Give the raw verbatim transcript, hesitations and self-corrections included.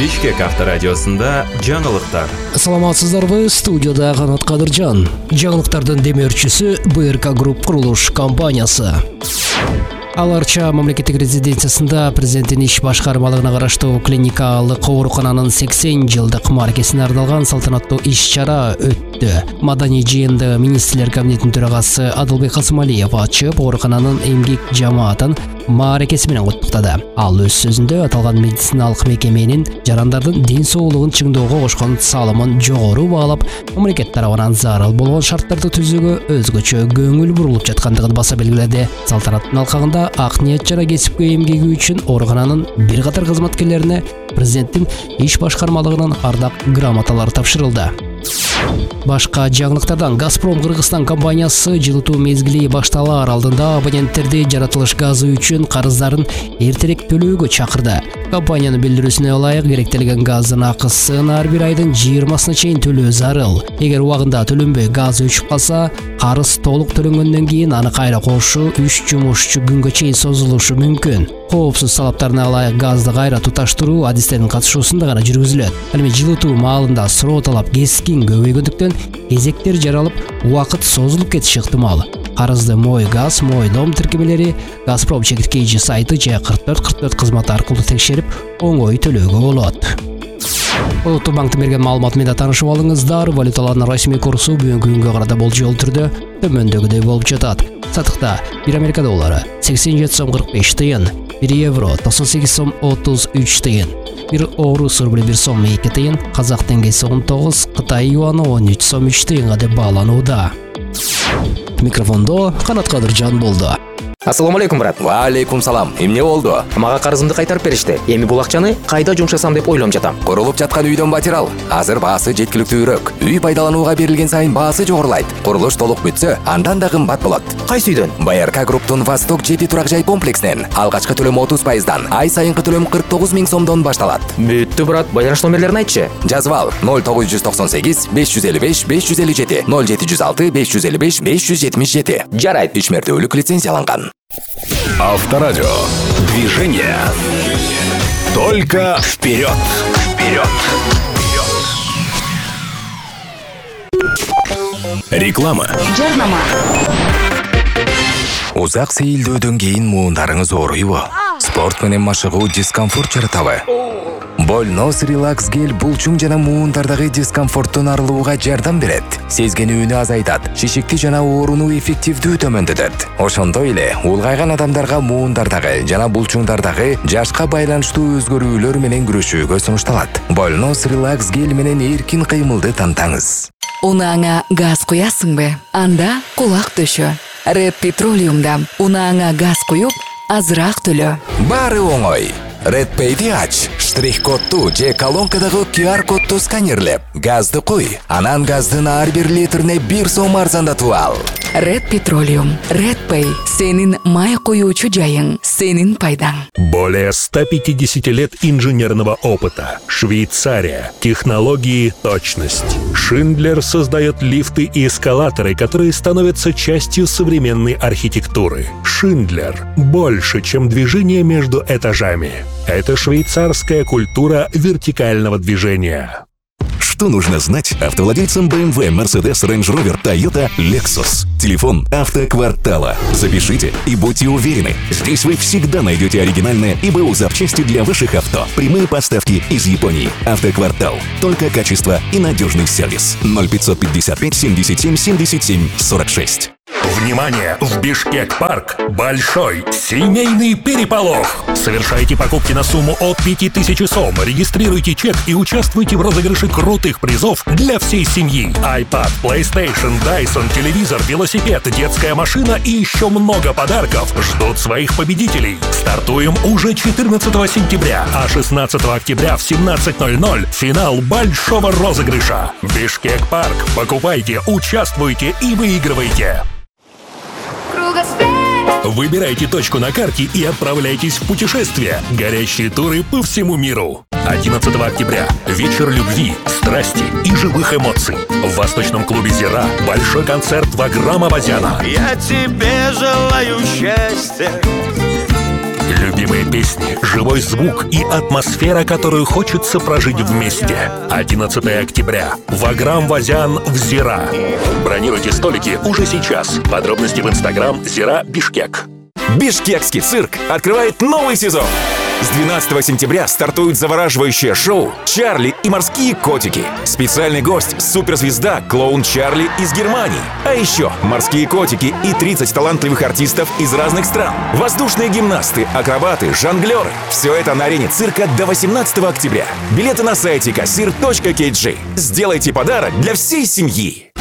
Бишкек авторадиосында жаңылыктар. Саламатсыздарбы, студияда Канат Кадыржан. Жаңылыктардын демөөрчүсү БРК Групп курулуш компаниясы. Аларча мамлекеттик резиденциясында президенттин иш башкармалыгына караштуу клиникалык оорукананын сексен жылдык мааракесине арналган салтанаттуу иш-чара өттү. Маданий жыйынды министрлер кабинетинин төрагасы Адылбек Касымалиев ачып, оорукананын эмгек жамаатын мааракеси менен куттуктады. Ал өз сөзүндө аталган медициналык мекеменин жарандардын ден соолугун чыңдоого кошкон салымын жогору баалап, мамлекет тарабынан зарыл болгон шарттарды түзүүгө өзгөчө көңүл бурулуп жаткандыгын баса белгиледи. Салтанаттын алкагында ак ниет жара кесипкө эмгеги үчүн оорукананын бир катар кызматкерлерине президенттин иш башкармалыгынын ардак грамоталары тапшырылды. Башка жаңылыктардан Газпром Кыргызстан компаниясы жылытуу мезгили башталаар алдында абоненттерди жаратылыш газы үчүн карыздарын эртерээк төлөөгө чакырды. Компаниянын билдирүүсүнө ылайык, керектелген газдын акысын ар бир айдын жыйырмасына чейин төлөө зарыл. Эгер убагында төлөнбөй газ өчүп калса, карыз толук төлөнгөндөн кийин аны кайра кошуу үч жумушчу күнгө чейин созулушу мүмкүн. Коопсуз талаптарына ылайык газды кайра туташтыруу адистердин катышуусунда гана жүргүзүлөт. Ал эми жылытуу маалында суроо талап кескин көбөйгөндүктөн кезектер жаралып, убакыт созулуп кетиши ыктымал. Карызды Мой газ, Мой дом тиркемелери, Газпром чекиткейчи сайты же кырк төрт кырк төрт кызматы аркылуу текшерип, оңой төлөөгө болот. Улуттук банктын берген маалыматы менен таанышып алыңыздар. Валюталардын расмий курсу бүгүнкү күнгө карата болжол түрдө төмөндөгүдөй болуп жатат. Сатыкта бир Америка доллары сексен жети сом кырк беш тыйын, бир евро токсон сегиз сом отуз үч тыйын, бир орус рубли бир сом эки тыйын, казак теңгеси он тогуз, Кытай юаны он үч сом үч тыйынга деп бааланууда. Микрофондо Канат Кадыржан болду. Ассаламу алейкум, брат. Ва алейкум салам. Эмне болду? Мага карызымды кайтарып беришти. Эми бул акчаны кайда жумшасам деп ойлонуп жатам. Курулуп жаткан үйдөн батирал. Азыр баасы жеткиликтүүрөөк. Үй пайдаланууга берилген сайын баасы жогорулайт. Курулуш толук бүтсө, андан да кымбат болот. Кайсы үйдөн? БРК Групптун Восток жети турак жай комплекснен алгачкы төлөм отуз пайыздан, ай сайынкы төлөм кырк тогуз миң сомдон башталат. Бүттү, брат. Байланыш номерлерин айтчы. Жазып ал: ноль тогуз жүз токсон сегиз беш жүз элүү беш беш жүз элүү жети, ноль жети жүз алты беш жүз элүү беш беш жүз жетимиш жети. Жарайт. Ишмердүүлүк лицензияланган. Авторадио. Движение. Только вперед. Вперед. Реклама. Жарнама. Узак сейилдөөдөн кийин муундарыңыз ооруйбу? Спорт менен машыгуу дискомфорт жаратабы? Больнос релакс гель булчуң жана муундардагы дискомфорттун арылууга жардам берет. Сезгенүүнү азайтат, шишикти жана ооруну эффективдүү төмөндөтөт. Ошондой эле улгайган адамдарга муундардагы жана булчуңдардагы жашка байланыштуу өзгөрүүлөр менен күрөшүүгө сунушталат. Больнос релакс гель менен эркин кыймылды тантаңыз. Унааңа газ куясыңбы? Анда кулак төшө. Red Petroleum'да унааңа газ куюп, азыраак төлө. Баары оңой. Red Pay'ди ач, штрих-кодту же колонкадагы ку ар кодту сканерлеп, газды куй, анан газдын ар бир литрине бир сом арзандатып ал. Red Petroleum, Red Pay, сенин май куюучу жайың, сенин пайдаң. Более ста пятидесяти лет инженерного опыта. Швейцария. Технологии, точность. Шиндлер создает лифты и эскалаторы, которые становятся частью современной архитектуры. Шиндлер. Больше, чем движение между этажами. Это швейцарская культура вертикального движения. Что нужно знать автовладельцам бэ эм вэ, Mercedes, Range Rover, Toyota, Lexus? Телефон Автоквартала. Запишите и будьте уверены, здесь вы всегда найдете оригинальные и бэ у запчасти для ваших авто. Прямые поставки из Японии. Автоквартал. Только качество и надежный сервис. ноль пятьсот пятьдесят пять семьдесят семь семьдесят семь сорок шесть. Внимание! В Бишкек-парк большой семейный переполох. Совершайте покупки на сумму от пяти тысяч сом, регистрируйте чек и участвуйте в розыгрыше крутых призов для всей семьи. iPad, PlayStation, Dyson, телевизор, велосипед, детская машина и еще много подарков ждут своих победителей. Стартуем уже четырнадцатого сентября, а шестнадцатого октября в семнадцать ноль ноль финал большого розыгрыша. Бишкек-парк. Покупайте, участвуйте и выигрывайте. Выбирайте точку на карте и отправляйтесь в путешествие. Горящие туры по всему миру. одиннадцатого октября. Вечер любви, страсти и живых эмоций. В Восточном клубе «Зира» большой концерт Ваграма Базяна. Я тебе желаю счастья. Любимые песни, живой звук и атмосфера, которую хочется прожить вместе. одиннадцатого октября. Ваграм Вазян в Зира. Бронируйте столики уже сейчас. Подробности в инстаграм Зира Бишкек. Бишкекский цирк открывает новый сезон. С двенадцатого сентября стартует завораживающее шоу «Чарли и морские котики». Специальный гость – суперзвезда клоун Чарли из Германии. А еще морские котики и тридцать талантливых артистов из разных стран. Воздушные гимнасты, акробаты, жонглеры. Все это на арене цирка до восемнадцатого октября. Билеты на сайте кассир точка кей джи. Сделайте подарок для всей семьи.